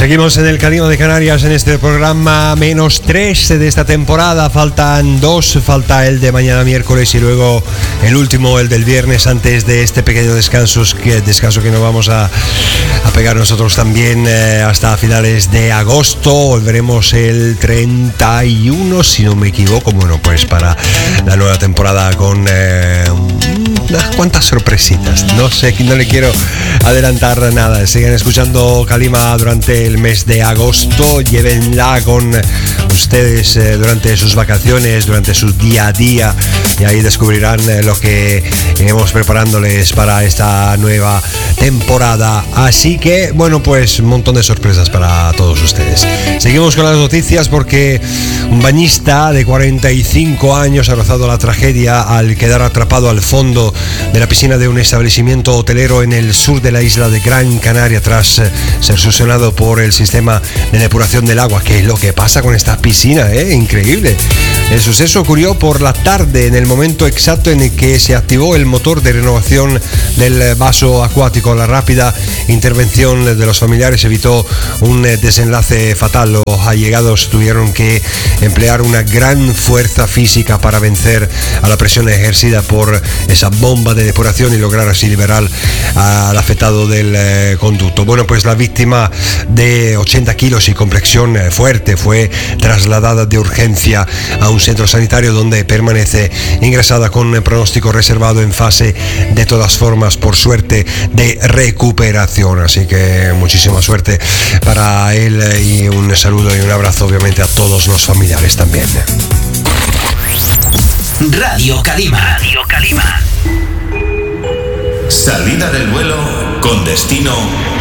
Seguimos en el Calima de Canarias en este programa -3 de esta temporada. Faltan 2, falta el de mañana miércoles y luego el último, el del viernes, antes de este pequeño descanso que nos vamos a pegar nosotros también hasta finales de agosto. Volveremos el 31, si no me equivoco, bueno, pues para la nueva temporada con unas cuantas sorpresitas. No sé, no le quiero adelantar nada. Sigan escuchando Calima durante el mes de agosto, llévenla con ustedes durante sus vacaciones, durante su día a día, y ahí descubrirán lo que iremos preparándoles para esta nueva temporada. Así que, bueno, pues un montón de sorpresas para todos ustedes. Seguimos con las noticias porque un bañista de 45 años ha rozado la tragedia al quedar atrapado al fondo de la piscina de un establecimiento hotelero en el sur de la isla de Gran Canaria tras ser succionado por el sistema de depuración del agua. ¿Qué es lo que pasa con esta piscina? Increíble. El suceso ocurrió por la tarde, en el momento exacto en el que se activó el motor de renovación del vaso acuático. La rápida intervención de los familiares evitó un desenlace fatal. Los allegados tuvieron que emplear una gran fuerza física para vencer a la presión ejercida por esa bomba de depuración y lograr así liberar al afectado del conducto. Bueno, pues la víctima de 80 kilos y complexión fuerte fue trasladada de urgencia a un centro sanitario donde permanece ingresada con pronóstico reservado en fase, de todas formas, por suerte, de recuperación. Así que muchísima suerte para él y un saludo y un abrazo obviamente a todos los familiares también. Radio Calima. Radio Calima. Salida del vuelo con destino